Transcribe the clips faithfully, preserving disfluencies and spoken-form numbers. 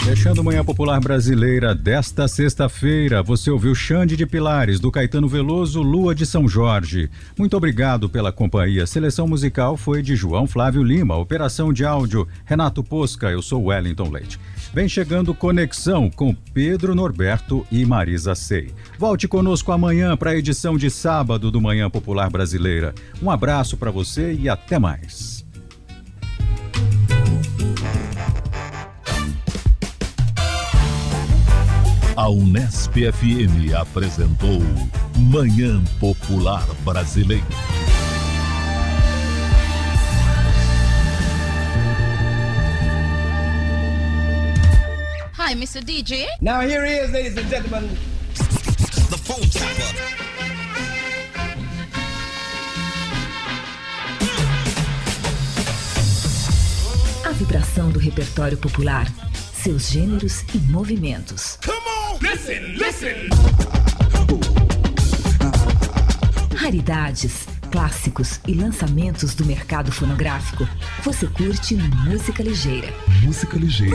Fechando Manhã Popular Brasileira desta sexta-feira, você ouviu Xande de Pilares, do Caetano Veloso, Lua de São Jorge. Muito obrigado pela companhia. Seleção musical foi de João Flávio Lima, operação de áudio Renato Posca, eu sou Wellington Leite. Vem chegando Conexão com Pedro Norberto e Marisa Sei. Volte conosco amanhã para a edição de sábado do Manhã Popular Brasileira. Um abraço para você e até mais. A Unesp F M apresentou Manhã Popular Brasileira. Hi, mister D J. Now here he is, ladies and gentlemen. The phone tapper. A vibração do repertório popular, seus gêneros e movimentos. Come on, listen, listen. Raridades, clássicos e lançamentos do mercado fonográfico. Você curte Música Ligeira. Música Ligeira.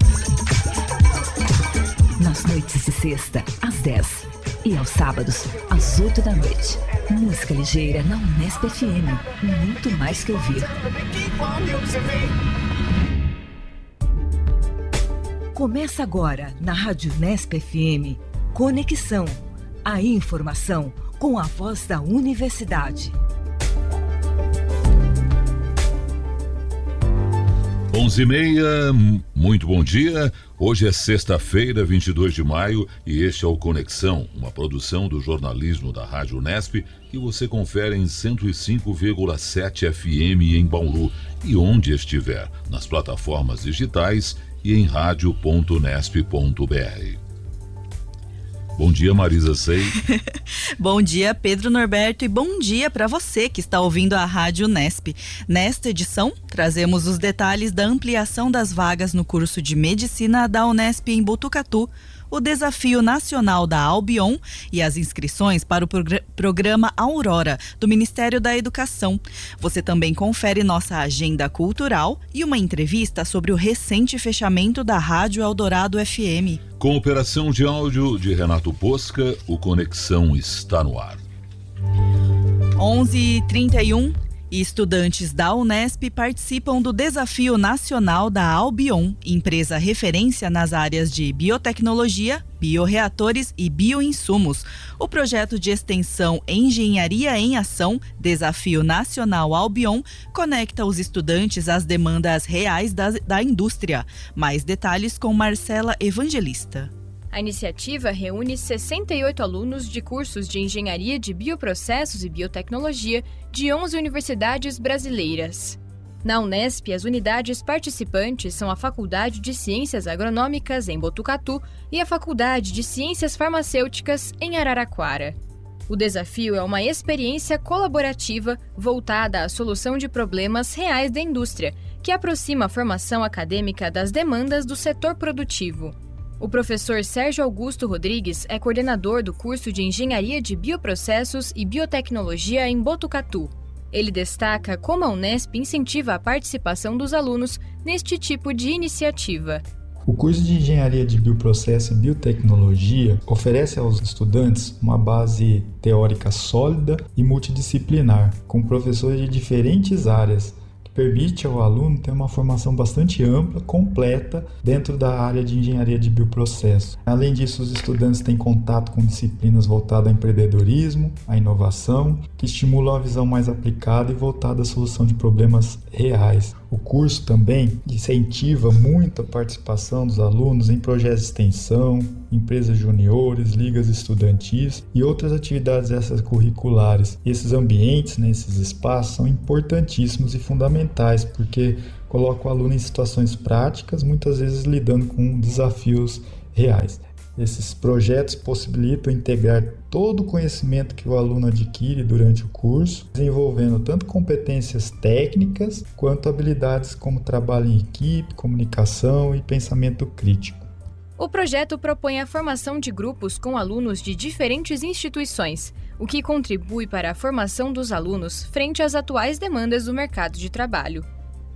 Nas noites de sexta, às dez. E aos sábados, às oito da noite. Música Ligeira na Unesp F M. Muito mais que ouvir. Começa agora, na Rádio Unesp F M, Conexão. A informação com a voz da universidade. onze e meia, muito bom dia. Hoje é sexta-feira, vinte e dois de maio, e este é o Conexão, uma produção do jornalismo da Rádio Unesp, que você confere em cento e cinco vírgula sete F M em Bauru e onde estiver, nas plataformas digitais e em rádio ponto unesp ponto br. Bom dia, Marisa Sei. Bom dia, Pedro Norberto, e bom dia para você que está ouvindo a Rádio Unesp. Nesta edição, trazemos os detalhes da ampliação das vagas no curso de Medicina da Unesp em Botucatu, o desafio nacional da Albion e as inscrições para o progr- programa Aurora, do Ministério da Educação. Você também confere nossa agenda cultural e uma entrevista sobre o recente fechamento da Rádio Eldorado F M. Com operação de áudio de Renato Posca, o Conexão está no ar. onze e trinta e um. E estudantes da Unesp participam do Desafio Nacional da Albion, empresa referência nas áreas de biotecnologia, bioreatores e bioinsumos. O projeto de extensão Engenharia em Ação, Desafio Nacional Albion, conecta os estudantes às demandas reais da, da indústria. Mais detalhes com Marcela Evangelista. A iniciativa reúne sessenta e oito alunos de cursos de Engenharia de Bioprocessos e Biotecnologia de onze universidades brasileiras. Na Unesp, as unidades participantes são a Faculdade de Ciências Agronômicas, em Botucatu, e a Faculdade de Ciências Farmacêuticas, em Araraquara. O desafio é uma experiência colaborativa voltada à solução de problemas reais da indústria, que aproxima a formação acadêmica das demandas do setor produtivo. O professor Sérgio Augusto Rodrigues é coordenador do curso de Engenharia de Bioprocessos e Biotecnologia em Botucatu. Ele destaca como a Unesp incentiva a participação dos alunos neste tipo de iniciativa. O curso de Engenharia de Bioprocesso e Biotecnologia oferece aos estudantes uma base teórica sólida e multidisciplinar, com professores de diferentes áreas, permite ao aluno ter uma formação bastante ampla, completa, dentro da área de engenharia de bioprocesso. Além disso, os estudantes têm contato com disciplinas voltadas ao empreendedorismo, à inovação, que estimulam a visão mais aplicada e voltada à solução de problemas reais. O curso também incentiva muito a participação dos alunos em projetos de extensão, empresas juniores, ligas estudantis e outras atividades extracurriculares. Esses ambientes, né, esses espaços são importantíssimos e fundamentais porque colocam o aluno em situações práticas, muitas vezes lidando com desafios reais. Esses projetos possibilitam integrar todo o conhecimento que o aluno adquire durante o curso, desenvolvendo tanto competências técnicas quanto habilidades como trabalho em equipe, comunicação e pensamento crítico. O projeto propõe a formação de grupos com alunos de diferentes instituições, o que contribui para a formação dos alunos frente às atuais demandas do mercado de trabalho.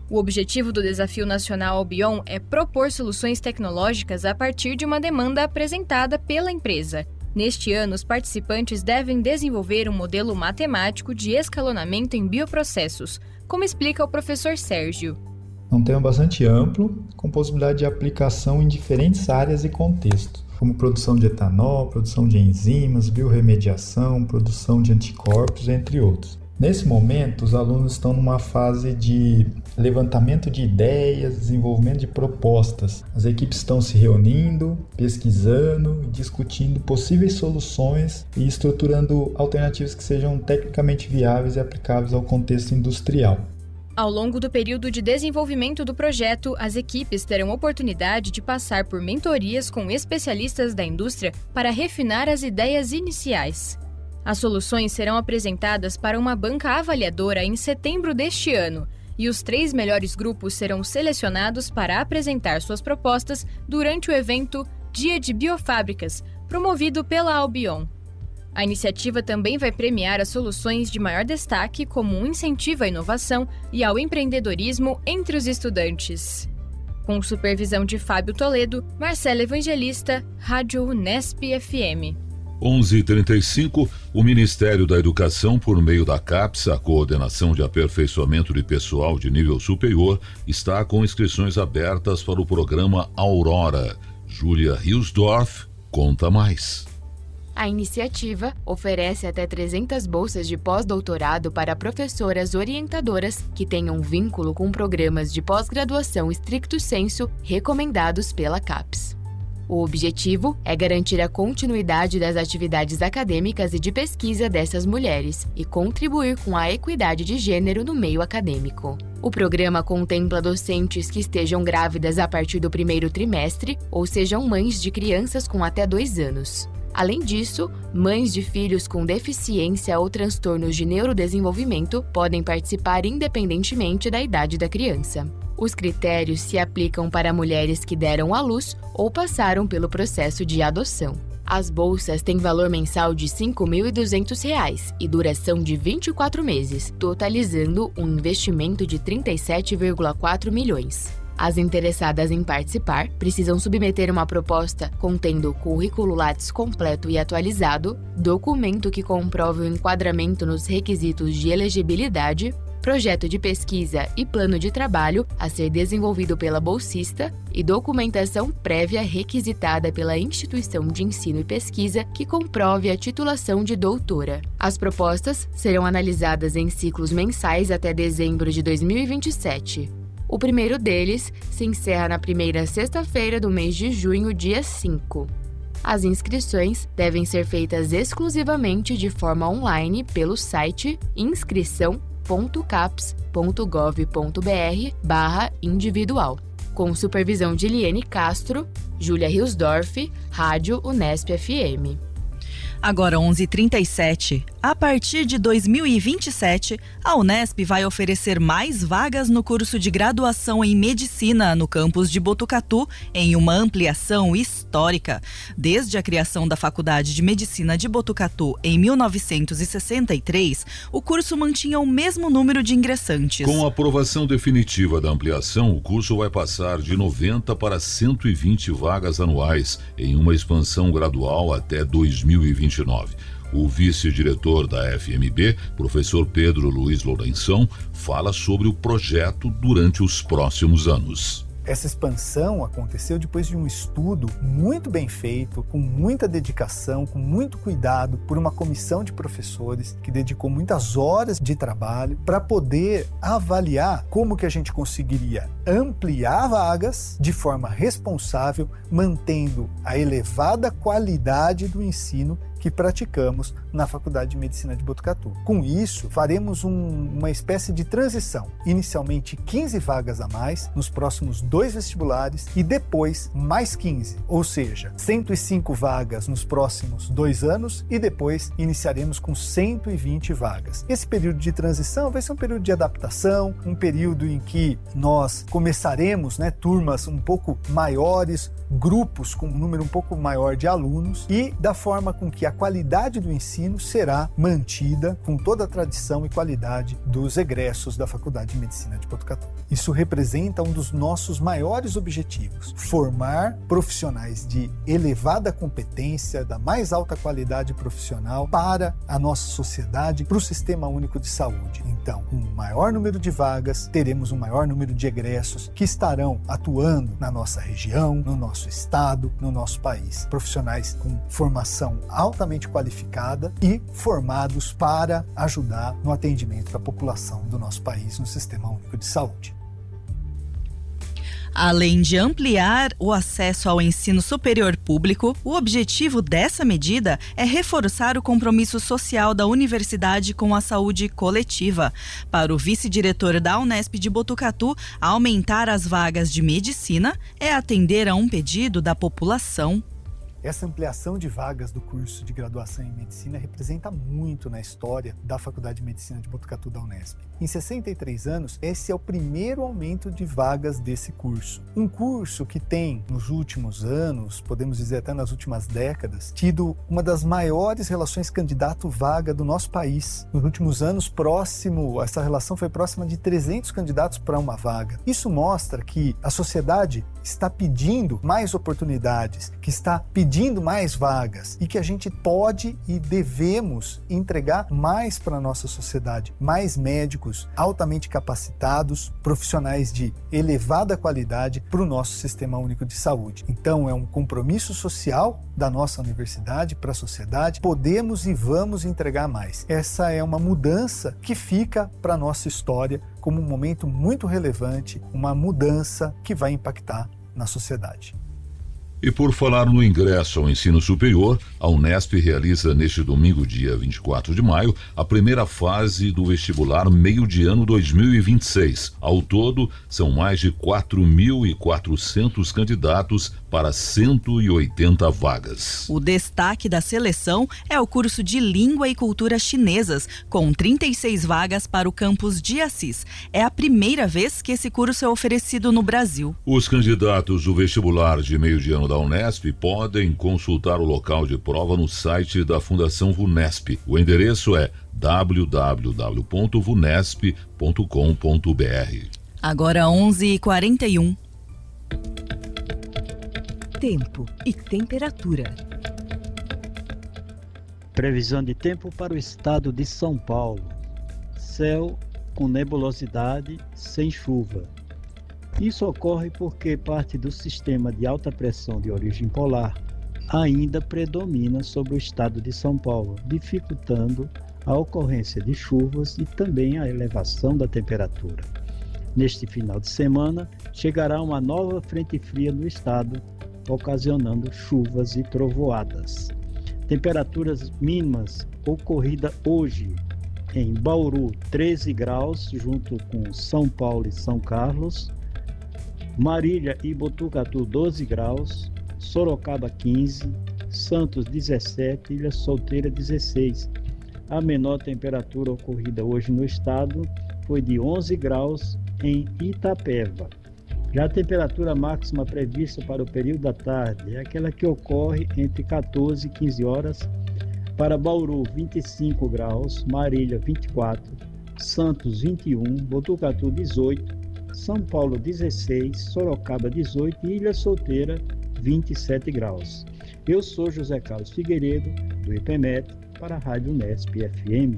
O objetivo do Desafio Nacional Albion é propor soluções tecnológicas a partir de uma demanda apresentada pela empresa. Neste ano, os participantes devem desenvolver um modelo matemático de escalonamento em bioprocessos, como explica o professor Sérgio. É um tema bastante amplo, com possibilidade de aplicação em diferentes áreas e contextos, como produção de etanol, produção de enzimas, biorremediação, produção de anticorpos, entre outros. Nesse momento, os alunos estão numa fase de levantamento de ideias, desenvolvimento de propostas. As equipes estão se reunindo, pesquisando e discutindo possíveis soluções e estruturando alternativas que sejam tecnicamente viáveis e aplicáveis ao contexto industrial. Ao longo do período de desenvolvimento do projeto, as equipes terão oportunidade de passar por mentorias com especialistas da indústria para refinar as ideias iniciais. As soluções serão apresentadas para uma banca avaliadora em setembro deste ano, e os três melhores grupos serão selecionados para apresentar suas propostas durante o evento Dia de Biofábricas, promovido pela Albion. A iniciativa também vai premiar as soluções de maior destaque como um incentivo à inovação e ao empreendedorismo entre os estudantes. Com supervisão de Fábio Toledo, Marcela Evangelista, Rádio Unesp F M. onze e trinta e cinco, o Ministério da Educação, por meio da CAPES, a Coordenação de Aperfeiçoamento de Pessoal de Nível Superior, está com inscrições abertas para o programa Aurora. Júlia Hilsdorf conta mais. A iniciativa oferece até trezentas bolsas de pós-doutorado para professoras orientadoras que tenham vínculo com programas de pós-graduação stricto sensu recomendados pela CAPES. O objetivo é garantir a continuidade das atividades acadêmicas e de pesquisa dessas mulheres e contribuir com a equidade de gênero no meio acadêmico. O programa contempla docentes que estejam grávidas a partir do primeiro trimestre ou sejam mães de crianças com até dois anos. Além disso, mães de filhos com deficiência ou transtornos de neurodesenvolvimento podem participar independentemente da idade da criança. Os critérios se aplicam para mulheres que deram à luz ou passaram pelo processo de adoção. As bolsas têm valor mensal de cinco mil e duzentos reais e duração de vinte e quatro meses, totalizando um investimento de trinta e sete vírgula quatro milhões. As interessadas em participar precisam submeter uma proposta contendo currículo Lattes completo e atualizado, documento que comprove o enquadramento nos requisitos de elegibilidade, projeto de pesquisa e plano de trabalho a ser desenvolvido pela bolsista e documentação prévia requisitada pela instituição de ensino e pesquisa que comprove a titulação de doutora. As propostas serão analisadas em ciclos mensais até dezembro de dois mil e vinte e sete. O primeiro deles se encerra na primeira sexta-feira do mês de junho, dia cinco. As inscrições devem ser feitas exclusivamente de forma online pelo site inscrição ponto capes ponto gov ponto br barra individual. Com supervisão de Liene Castro, Júlia Hilsdorf, Rádio Unesp F M. Agora onze e trinta e sete. A partir de dois mil e vinte e sete, a Unesp vai oferecer mais vagas no curso de graduação em Medicina no campus de Botucatu, em uma ampliação histórica. Desde a criação da Faculdade de Medicina de Botucatu em mil novecentos e sessenta e três, o curso mantinha o mesmo número de ingressantes. Com a aprovação definitiva da ampliação, o curso vai passar de noventa para cento e vinte vagas anuais, em uma expansão gradual até dois mil e vinte e nove. O vice-diretor da F M B, professor Pedro Luiz Lourenção, fala sobre o projeto durante os próximos anos. Essa expansão aconteceu depois de um estudo muito bem feito, com muita dedicação, com muito cuidado, por uma comissão de professores que dedicou muitas horas de trabalho para poder avaliar como que a gente conseguiria ampliar vagas de forma responsável, mantendo a elevada qualidade do ensino que praticamos na Faculdade de Medicina de Botucatu. Com isso, faremos um, uma espécie de transição. Inicialmente quinze vagas a mais nos próximos dois vestibulares e depois mais quinze, ou seja, cento e cinco vagas nos próximos dois anos e depois iniciaremos com cento e vinte vagas. Esse período de transição vai ser um período de adaptação, um período em que nós começaremos, né, turmas um pouco maiores, grupos com um número um pouco maior de alunos e da forma com que a qualidade do ensino será mantida com toda a tradição e qualidade dos egressos da Faculdade de Medicina de Botucatu. Isso representa um dos nossos maiores objetivos: formar profissionais de elevada competência, da mais alta qualidade profissional para a nossa sociedade, para o Sistema Único de Saúde. Então, com um maior número de vagas, teremos um maior número de egressos que estarão atuando na nossa região, no nosso estado, no nosso país. Profissionais com formação altamente qualificada e formados para ajudar no atendimento da população do nosso país no Sistema Único de Saúde. Além de ampliar o acesso ao ensino superior público, o objetivo dessa medida é reforçar o compromisso social da universidade com a saúde coletiva. Para o vice-diretor da Unesp de Botucatu, aumentar as vagas de medicina é atender a um pedido da população. Essa ampliação de vagas do curso de graduação em medicina representa muito na história da Faculdade de Medicina de Botucatu da Unesp. Em sessenta e três anos, esse é o primeiro aumento de vagas desse curso. Um curso que tem, nos últimos anos, podemos dizer até nas últimas décadas, tido uma das maiores relações candidato-vaga do nosso país. Nos últimos anos, próximo, essa relação foi próxima de trezentos candidatos para uma vaga. Isso mostra que a sociedade está pedindo mais oportunidades, que está pedindo mais vagas e que a gente pode e devemos entregar mais para a nossa sociedade, mais médicos altamente capacitados, profissionais de elevada qualidade para o nosso Sistema Único de Saúde. Então é um compromisso social da nossa universidade para a sociedade, podemos e vamos entregar mais. Essa é uma mudança que fica para a nossa história como um momento muito relevante, uma mudança que vai impactar na sociedade. E por falar no ingresso ao ensino superior, a Unesp realiza neste domingo, dia vinte e quatro de maio, a primeira fase do vestibular meio de ano dois mil e vinte e seis. Ao todo, são mais de quatro mil e quatrocentos candidatos para cento e oitenta vagas. O destaque da seleção é o curso de Língua e Cultura Chinesas, com trinta e seis vagas para o campus de Assis. É a primeira vez que esse curso é oferecido no Brasil. Os candidatos do vestibular de meio de ano da Unesp podem consultar o local de prova no site da Fundação Vunesp. O endereço é w w w ponto vunesp ponto com ponto b r. Agora onze e quarenta e um. Tempo e temperatura. Previsão de tempo para o estado de São Paulo. Céu com nebulosidade, sem chuva. Isso ocorre porque parte do sistema de alta pressão de origem polar ainda predomina sobre o estado de São Paulo, dificultando a ocorrência de chuvas e também a elevação da temperatura. Neste final de semana, chegará uma nova frente fria no estado, ocasionando chuvas e trovoadas. Temperaturas mínimas ocorrida hoje em Bauru, treze graus, junto com São Paulo e São Carlos, Marília e Botucatu, doze graus, Sorocaba, quinze, Santos, dezessete, Ilha Solteira, dezesseis. A menor temperatura ocorrida hoje no estado foi de onze graus em Itapeva. Já a temperatura máxima prevista para o período da tarde é aquela que ocorre entre quatorze e quinze horas para Bauru, vinte e cinco graus, Marília, vinte e quatro, Santos, vinte e um, Botucatu, dezoito, São Paulo, dezesseis, Sorocaba, dezoito e Ilha Solteira, vinte e sete graus. Eu sou José Carlos Figueiredo, do IPMET, para a Rádio Unesp F M.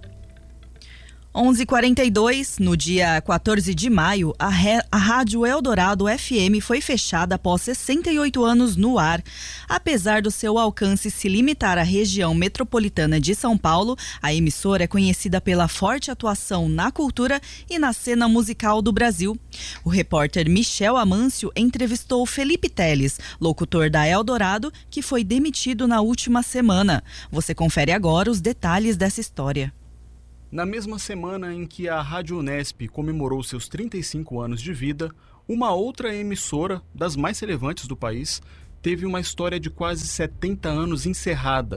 onze e quarenta e dois, no dia quatorze de maio, a, Re... a Rádio Eldorado F M foi fechada após sessenta e oito anos no ar. Apesar do seu alcance se limitar à região metropolitana de São Paulo, a emissora é conhecida pela forte atuação na cultura e na cena musical do Brasil. O repórter Michel Amâncio entrevistou Felipe Teles, locutor da Eldorado, que foi demitido na última semana. Você confere agora os detalhes dessa história. Na mesma semana em que a Rádio Unesp comemorou seus trinta e cinco anos de vida, uma outra emissora, das mais relevantes do país, teve uma história de quase setenta anos encerrada.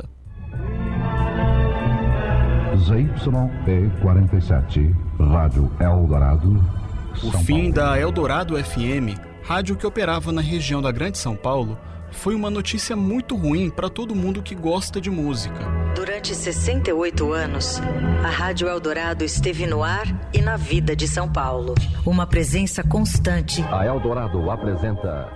Z Y P quarenta e sete, Rádio Eldorado, O fim da Eldorado F M, rádio que operava na região da Grande São Paulo, foi uma notícia muito ruim para todo mundo que gosta de música. Durante sessenta e oito anos, a Rádio Eldorado esteve no ar e na vida de São Paulo. Uma presença constante. A Eldorado apresenta...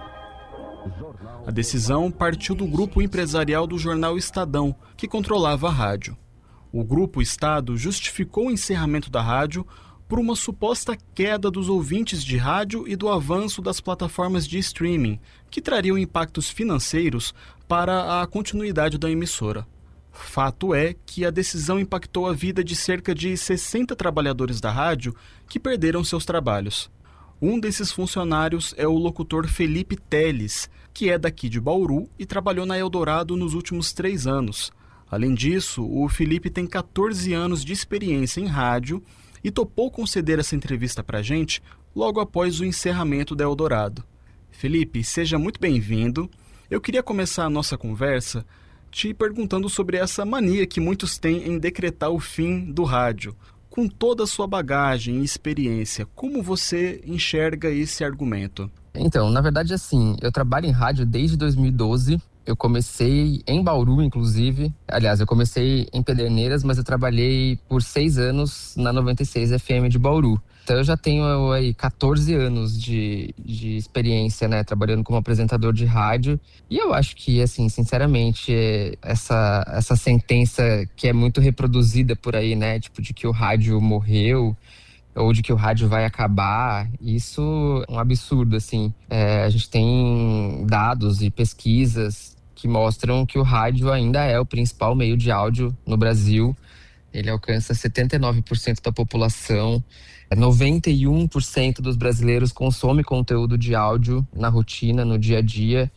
A decisão partiu do grupo empresarial do jornal Estadão, que controlava a rádio. O Grupo Estado justificou o encerramento da rádio por uma suposta queda dos ouvintes de rádio e do avanço das plataformas de streaming, que trariam impactos financeiros para a continuidade da emissora. Fato é que a decisão impactou a vida de cerca de sessenta trabalhadores da rádio que perderam seus trabalhos. Um desses funcionários é o locutor Felipe Teles, que é daqui de Bauru e trabalhou na Eldorado nos últimos três anos. Além disso, o Felipe tem catorze anos de experiência em rádio e topou conceder essa entrevista para a gente logo após o encerramento da Eldorado. Felipe, seja muito bem-vindo. Eu queria começar a nossa conversa te perguntando sobre essa mania que muitos têm em decretar o fim do rádio. Com toda a sua bagagem e experiência, como você enxerga esse argumento? Então, na verdade, assim, eu trabalho em rádio desde dois mil e doze. Eu comecei em Bauru, inclusive. Aliás, eu comecei em Pederneiras, mas eu trabalhei por seis anos na noventa e seis F M de Bauru. Então eu já tenho aí catorze anos de, de experiência, né, trabalhando como apresentador de rádio. E eu acho que, assim, sinceramente, essa, essa sentença que é muito reproduzida por aí, né, tipo, de que o rádio morreu, ou de que o rádio vai acabar, isso é um absurdo, assim. É, a gente tem dados e pesquisas que mostram que o rádio ainda é o principal meio de áudio no Brasil. Ele alcança setenta e nove por cento da população. noventa e um por cento dos brasileiros consomem conteúdo de áudio na rotina, no dia a dia.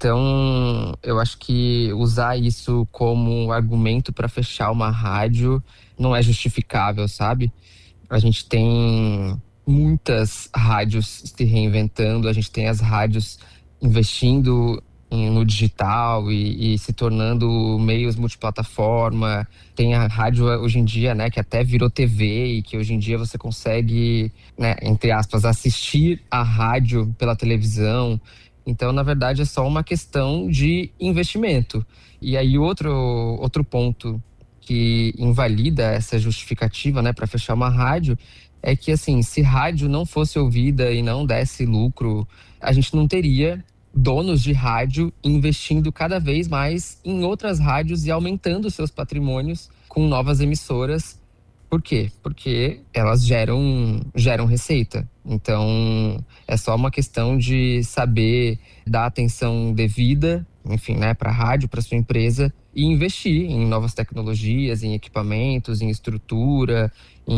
Então, eu acho que usar isso como argumento para fechar uma rádio não é justificável, sabe? A gente tem muitas rádios se reinventando, a gente tem as rádios investindo em, no digital e, e se tornando meios multiplataforma. Tem a rádio hoje em dia, né, que até virou T V e que hoje em dia você consegue, né, entre aspas, assistir a rádio pela televisão. Então, na verdade, é só uma questão de investimento. E aí, outro, outro ponto que invalida essa justificativa, né, para fechar uma rádio, é que, assim, se rádio não fosse ouvida e não desse lucro, a gente não teria donos de rádio investindo cada vez mais em outras rádios e aumentando seus patrimônios com novas emissoras. Por quê? Porque elas geram, geram receita. Então, é só uma questão de saber dar atenção devida, enfim, né, para a rádio, para sua empresa, e investir em novas tecnologias, em equipamentos, em estrutura,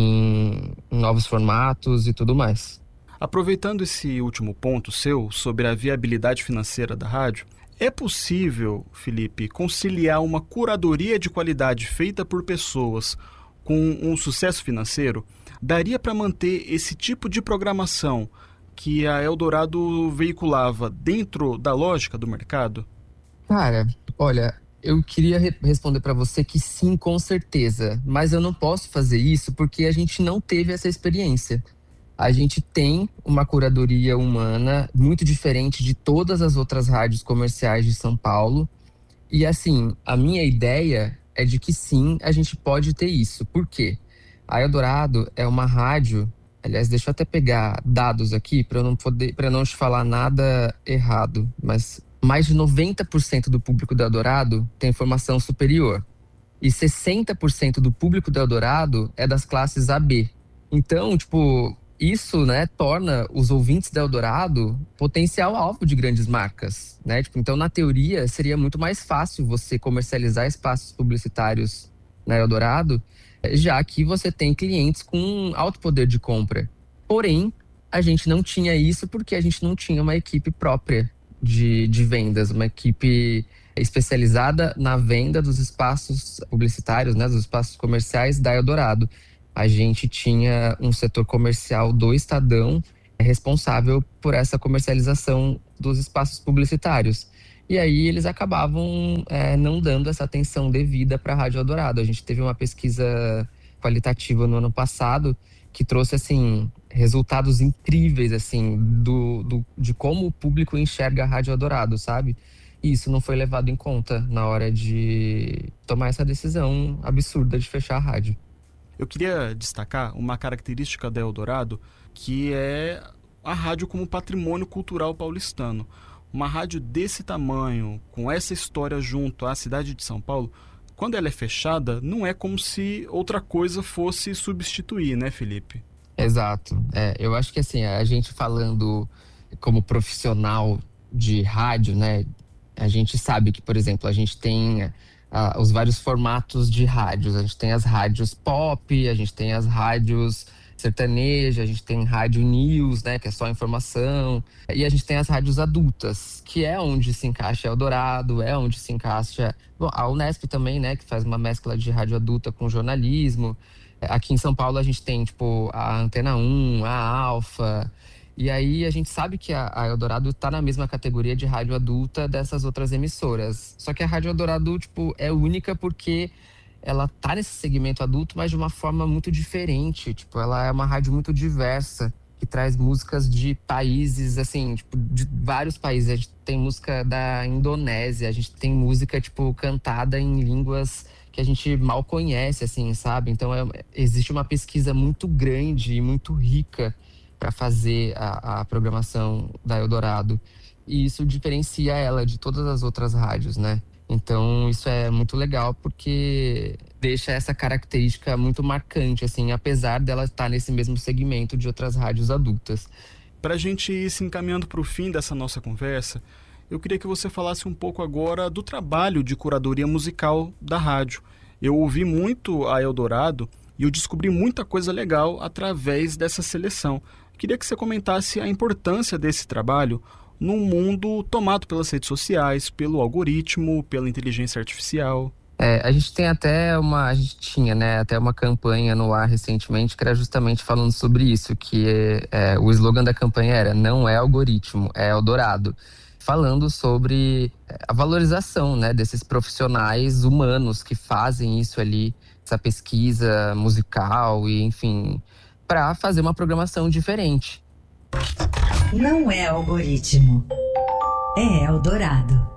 em, em novos formatos e tudo mais. Aproveitando esse último ponto seu sobre a viabilidade financeira da rádio, é possível, Felipe, conciliar uma curadoria de qualidade feita por pessoas com um sucesso financeiro? Daria para manter esse tipo de programação que a Eldorado veiculava dentro da lógica do mercado? Cara, olha, eu queria re- responder para você que sim, com certeza. Mas eu não posso fazer isso porque a gente não teve essa experiência. A gente tem uma curadoria humana muito diferente de todas as outras rádios comerciais de São Paulo. E assim, a minha ideia é de que sim, a gente pode ter isso. Por quê? A Eldorado é uma rádio... Aliás, deixa eu até pegar dados aqui para eu não poder, para não te falar nada errado. Mas mais de noventa por cento do público da Eldorado tem formação superior. E sessenta por cento do público da Eldorado é das classes A B. Então, tipo... Isso, né, torna os ouvintes da Eldorado potencial alvo de grandes marcas, né? Tipo, então, na teoria, seria muito mais fácil você comercializar espaços publicitários na Eldorado, já que você tem clientes com alto poder de compra. Porém, a gente não tinha isso porque a gente não tinha uma equipe própria de, de vendas, uma equipe especializada na venda dos espaços publicitários, né, dos espaços comerciais da Eldorado. A gente tinha um setor comercial do Estadão responsável por essa comercialização dos espaços publicitários. E aí eles acabavam é, não dando essa atenção devida para a Rádio Eldorado. A gente teve uma pesquisa qualitativa no ano passado, que trouxe, assim, resultados incríveis, assim, do, do, de como o público enxerga a Rádio Eldorado, sabe? E isso não foi levado em conta na hora de tomar essa decisão absurda de fechar a rádio. Eu queria destacar uma característica da Eldorado, que é a rádio como patrimônio cultural paulistano. Uma rádio desse tamanho, com essa história junto à cidade de São Paulo, quando ela é fechada, não é como se outra coisa fosse substituir, né, Felipe? Exato. É, eu acho que, assim, a gente falando como profissional de rádio, né, a gente sabe que, por exemplo, a gente tem uh, os vários formatos de rádios. A gente tem as rádios pop, a gente tem as rádios sertaneja, a gente tem rádio news, né, que é só informação, e a gente tem as rádios adultas, que é onde se encaixa Eldorado, é onde se encaixa bom, a Unesp também, né, que faz uma mescla de rádio adulta com jornalismo. Aqui em São Paulo a gente tem tipo a Antena um, a Alfa, e aí a gente sabe que a, a Eldorado está na mesma categoria de rádio adulta dessas outras emissoras. Só que a Rádio Eldorado tipo, é única porque ela tá nesse segmento adulto, mas de uma forma muito diferente. Tipo, ela é uma rádio muito diversa, que traz músicas de países, assim, tipo, de vários países. A gente tem música da Indonésia, a gente tem música, tipo, cantada em línguas que a gente mal conhece, assim, sabe? Então, é, existe uma pesquisa muito grande e muito rica para fazer a, a programação da Eldorado. E isso diferencia ela de todas as outras rádios, né? Então, isso é muito legal porque deixa essa característica muito marcante, assim, apesar dela estar nesse mesmo segmento de outras rádios adultas. Para a gente ir se encaminhando para o fim dessa nossa conversa, eu queria que você falasse um pouco agora do trabalho de curadoria musical da rádio. Eu ouvi muito a Eldorado e eu descobri muita coisa legal através dessa seleção. Queria que você comentasse a importância desse trabalho num mundo tomado pelas redes sociais, pelo algoritmo, pela inteligência artificial. É, a gente tem até uma, a gente tinha, né, até uma campanha no ar recentemente que era justamente falando sobre isso, que é, é, o slogan da campanha era "Não é algoritmo, é Eldorado", falando sobre a valorização, né, desses profissionais humanos que fazem isso ali, essa pesquisa musical e, enfim, para fazer uma programação diferente. Não é algoritmo, é Eldorado.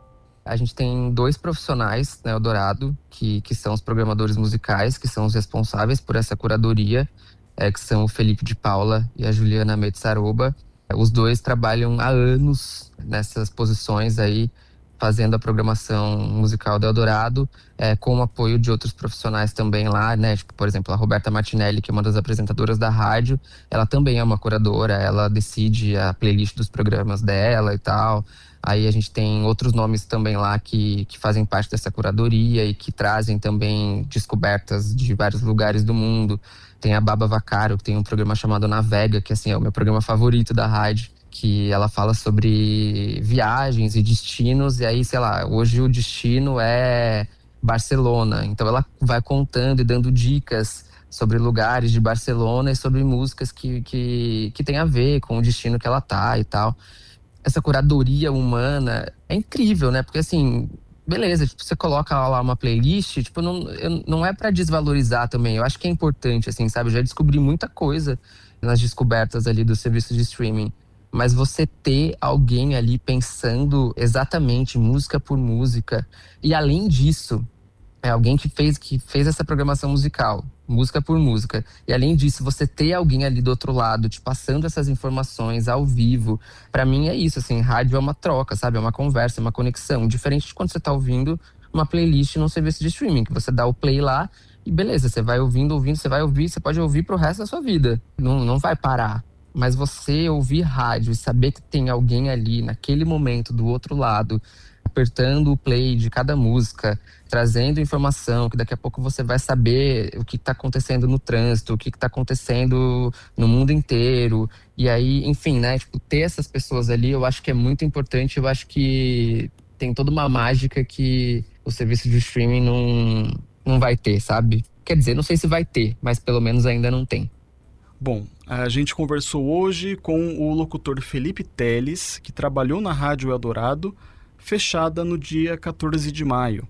A gente tem dois profissionais na Eldorado, que, que são os programadores musicais, que são os responsáveis por essa curadoria, é, que são o Felipe de Paula e a Juliana Metsaroba. Os dois trabalham há anos nessas posições aí, fazendo a programação musical da Eldorado, é, com o apoio de outros profissionais também lá, né? Tipo, por exemplo, a Roberta Martinelli, que é uma das apresentadoras da rádio, ela também é uma curadora, ela decide a playlist dos programas dela e tal. Aí a gente tem outros nomes também lá que, que fazem parte dessa curadoria e que trazem também descobertas de vários lugares do mundo. Tem a Baba Vaccaro, que tem um programa chamado Navega, que assim, é o meu programa favorito da rádio, que ela fala sobre viagens e destinos, e aí, sei lá, hoje o destino é Barcelona. Então ela vai contando e dando dicas sobre lugares de Barcelona e sobre músicas que, que, que tem a ver com o destino que ela tá e tal. Essa curadoria humana é incrível, né? Porque assim, beleza, tipo, você coloca lá uma playlist, tipo, não, não é pra desvalorizar também. Eu acho que é importante, assim, sabe? Eu já descobri muita coisa nas descobertas ali do serviço de streaming. Mas você ter alguém ali pensando exatamente música por música. E além disso, é alguém que fez, que fez essa programação musical, música por música. E além disso, você ter alguém ali do outro lado, te passando essas informações ao vivo. Pra mim é isso, assim, rádio é uma troca, sabe? É uma conversa, é uma conexão. Diferente de quando você tá ouvindo uma playlist num serviço de streaming, que você dá o play lá e beleza, você vai ouvindo, ouvindo, você vai ouvir, você pode ouvir pro resto da sua vida. Não, não vai parar. Mas você ouvir rádio e saber que tem alguém ali, naquele momento, do outro lado, apertando o play de cada música, trazendo informação, que daqui a pouco você vai saber o que está acontecendo no trânsito, o que está acontecendo no mundo inteiro. E aí, enfim, né, tipo, ter essas pessoas ali, eu acho que é muito importante. Eu acho que tem toda uma mágica que o serviço de streaming não, não vai ter, sabe? Quer dizer, não sei se vai ter, mas pelo menos ainda não tem. Bom, a gente conversou hoje com o locutor Felipe Teles, que trabalhou na Rádio Eldorado, fechada no dia quatorze de maio.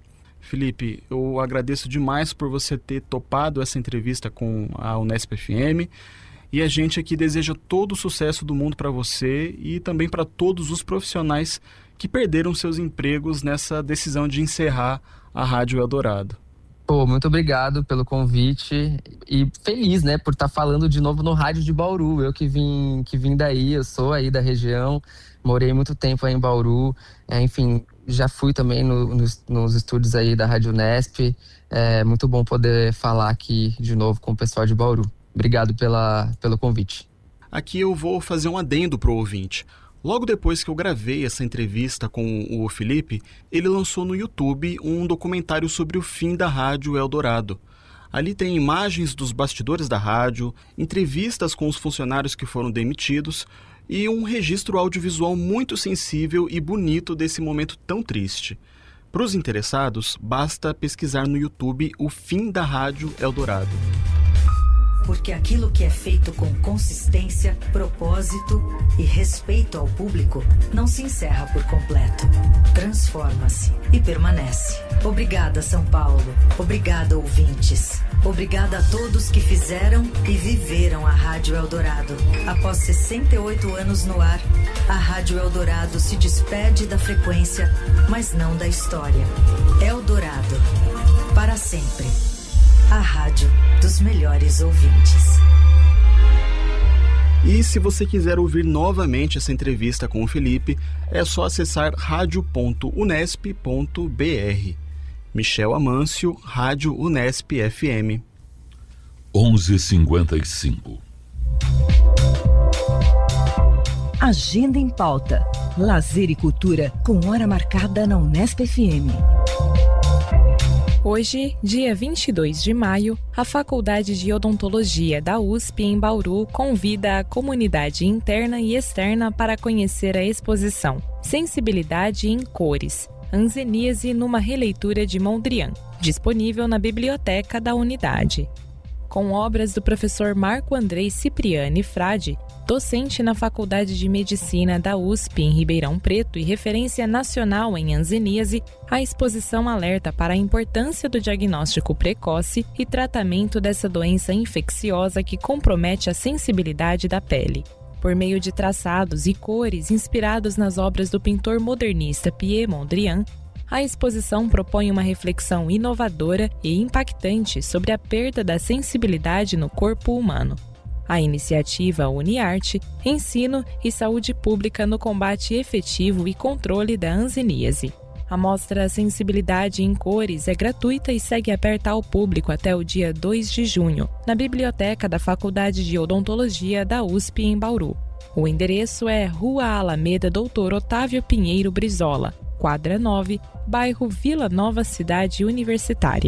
Felipe, eu agradeço demais por você ter topado essa entrevista com a Unesp F M. E a gente aqui deseja todo o sucesso do mundo para você e também para todos os profissionais que perderam seus empregos nessa decisão de encerrar a Rádio Eldorado. Pô, muito obrigado pelo convite e feliz, né, por estar falando de novo no rádio de Bauru. Eu que vim, que vim daí, eu sou aí da região, morei muito tempo aí em Bauru, é, enfim, já fui também no, nos, nos estúdios aí da Rádio Unesp. É muito bom poder falar aqui de novo com o pessoal de Bauru. Obrigado pela, pelo convite. Aqui eu vou fazer um adendo para o ouvinte. Logo depois que eu gravei essa entrevista com o Felipe, ele lançou no YouTube um documentário sobre o fim da Rádio Eldorado. Ali tem imagens dos bastidores da rádio, entrevistas com os funcionários que foram demitidos e um registro audiovisual muito sensível e bonito desse momento tão triste. Para os interessados, basta pesquisar no YouTube o fim da Rádio Eldorado. Porque aquilo que é feito com consistência, propósito e respeito ao público não se encerra por completo. Transforma-se e permanece. Obrigada, São Paulo. Obrigada, ouvintes. Obrigada a todos que fizeram e viveram a Rádio Eldorado. Após sessenta e oito anos no ar, a Rádio Eldorado se despede da frequência, mas não da história. Eldorado. Para sempre. A rádio dos melhores ouvintes. E se você quiser ouvir novamente essa entrevista com o Felipe, é só acessar radio ponto unesp ponto b r. Michel Amâncio, Rádio Unesp F M. onze e cinquenta e cinco. Agenda em pauta. Lazer e cultura com hora marcada na Unesp F M. Hoje, dia vinte e dois de maio, a Faculdade de Odontologia da U S P em Bauru convida a comunidade interna e externa para conhecer a exposição Sensibilidade em Cores, Hanseníase numa releitura de Mondrian, disponível na biblioteca da unidade. Com obras do professor Marco Andrei Cipriani Frade, docente na Faculdade de Medicina da U S P em Ribeirão Preto e referência nacional em hanseníase, a exposição alerta para a importância do diagnóstico precoce e tratamento dessa doença infecciosa que compromete a sensibilidade da pele. Por meio de traçados e cores inspirados nas obras do pintor modernista Pierre Mondrian, a exposição propõe uma reflexão inovadora e impactante sobre a perda da sensibilidade no corpo humano. A iniciativa UniArte, Ensino e Saúde Pública no Combate Efetivo e Controle da Hanseníase. A mostra Sensibilidade em Cores é gratuita e segue aberta ao público até o dia dois de junho, na biblioteca da Faculdade de Odontologia da U S P em Bauru. O endereço é Rua Alameda doutor Otávio Pinheiro Brizola, quadra nove, bairro Vila Nova Cidade Universitária.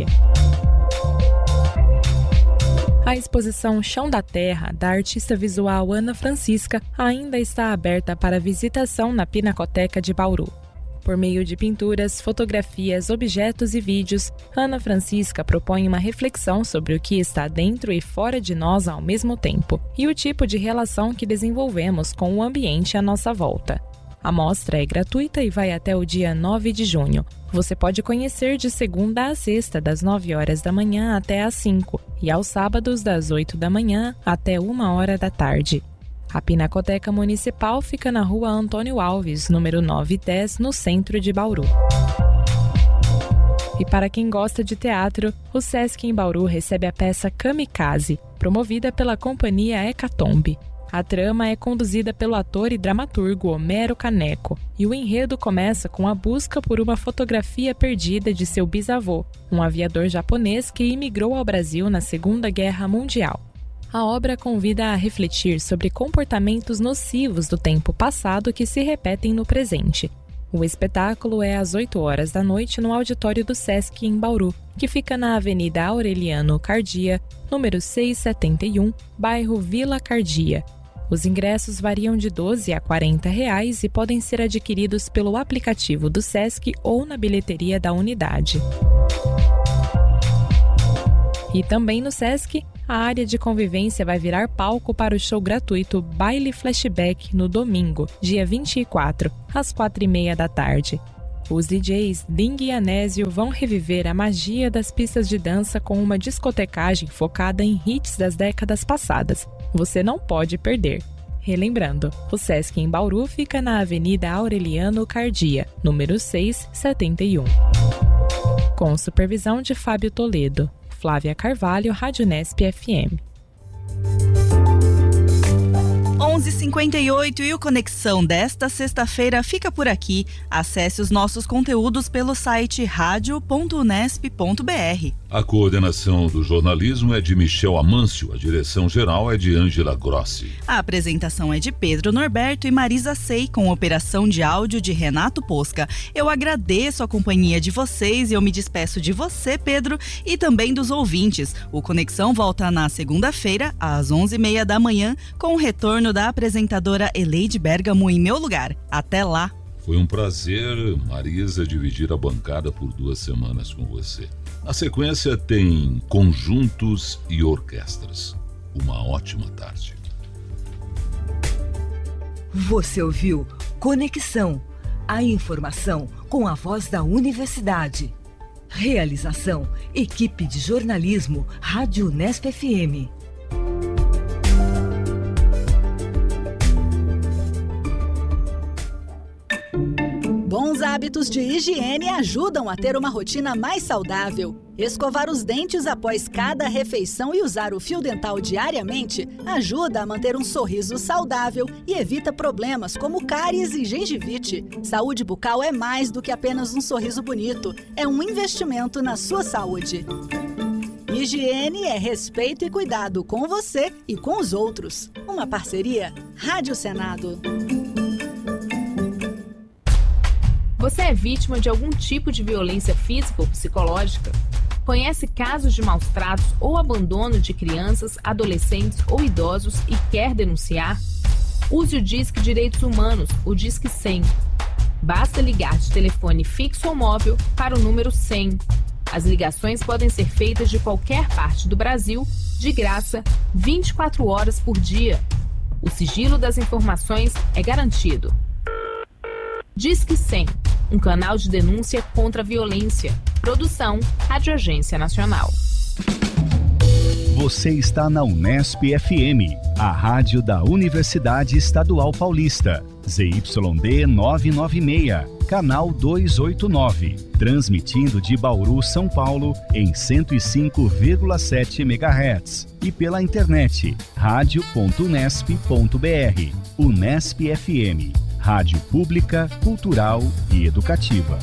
A exposição Chão da Terra, da artista visual Ana Francisca, ainda está aberta para visitação na Pinacoteca de Bauru. Por meio de pinturas, fotografias, objetos e vídeos, Ana Francisca propõe uma reflexão sobre o que está dentro e fora de nós ao mesmo tempo, e o tipo de relação que desenvolvemos com o ambiente à nossa volta. A mostra é gratuita e vai até o dia nove de junho. Você pode conhecer de segunda a sexta, das nove horas da manhã até às cinco, e aos sábados, das oito da manhã até uma hora da tarde. A Pinacoteca Municipal fica na Rua Antônio Alves, número nove e dez, no centro de Bauru. E para quem gosta de teatro, o Sesc em Bauru recebe a peça Kamikaze, promovida pela companhia Hecatombe. A trama é conduzida pelo ator e dramaturgo Homero Caneco, e o enredo começa com a busca por uma fotografia perdida de seu bisavô, um aviador japonês que imigrou ao Brasil na Segunda Guerra Mundial. A obra convida a refletir sobre comportamentos nocivos do tempo passado que se repetem no presente. O espetáculo é às oito horas da noite no auditório do Sesc em Bauru, que fica na Avenida Aureliano Cardia, número seiscentos e setenta e um, bairro Vila Cardia. Os ingressos variam de doze a quarenta reais e podem ser adquiridos pelo aplicativo do Sesc ou na bilheteria da unidade. E também no Sesc, a área de convivência vai virar palco para o show gratuito Baile Flashback no domingo, dia vinte e quatro, às quatro e meia da tarde. Os D Js Ding e Anésio vão reviver a magia das pistas de dança com uma discotecagem focada em hits das décadas passadas. Você não pode perder. Relembrando, o Sesc em Bauru fica na Avenida Aureliano Cardia, número seiscentos e setenta e um. Com supervisão de Fábio Toledo. Flávia Carvalho, Rádio Nesp F M. onze e cinquenta e oito e o Conexão desta sexta-feira fica por aqui. Acesse os nossos conteúdos pelo site radio ponto unesp ponto b r. A coordenação do jornalismo é de Michel Amâncio, a direção geral é de Ângela Grossi. A apresentação é de Pedro Norberto e Marisa Sei, com operação de áudio de Renato Posca. Eu agradeço a companhia de vocês e eu me despeço de você, Pedro, e também dos ouvintes. O Conexão volta na segunda-feira, às onze e meia da manhã, com o retorno da apresentadora Eleide Bergamo em meu lugar. Até lá! Foi um prazer, Marisa, dividir a bancada por duas semanas com você. Na sequência tem conjuntos e orquestras. Uma ótima tarde. Você ouviu Conexão, a informação com a voz da universidade. Realização, equipe de jornalismo, Rádio Nesp F M. Bons hábitos de higiene ajudam a ter uma rotina mais saudável. Escovar os dentes após cada refeição e usar o fio dental diariamente ajuda a manter um sorriso saudável e evita problemas como cáries e gengivite. Saúde bucal é mais do que apenas um sorriso bonito, é um investimento na sua saúde. Higiene é respeito e cuidado com você e com os outros. Uma parceria Rádio Senado. Você é vítima de algum tipo de violência física ou psicológica? Conhece casos de maus-tratos ou abandono de crianças, adolescentes ou idosos e quer denunciar? Use o Disque Direitos Humanos, o Disque cem. Basta ligar de telefone fixo ou móvel para o número cem. As ligações podem ser feitas de qualquer parte do Brasil, de graça, vinte e quatro horas por dia. O sigilo das informações é garantido. Disque cem, um canal de denúncia contra a violência. Produção, Rádio Agência Nacional. Você está na Unesp F M, a rádio da Universidade Estadual Paulista. Z Y D novecentos e noventa e seis, canal duzentos e oitenta e nove. Transmitindo de Bauru, São Paulo, em cento e cinco vírgula sete megahertz. E pela internet, radio ponto unesp ponto b r. Unesp F M. Rádio pública, cultural e educativa.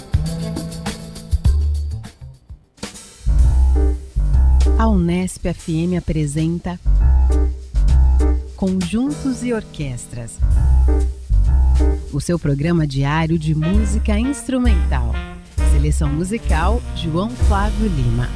A Unesp F M apresenta Conjuntos e Orquestras, o seu programa diário de música instrumental. Seleção musical, João Flávio Lima.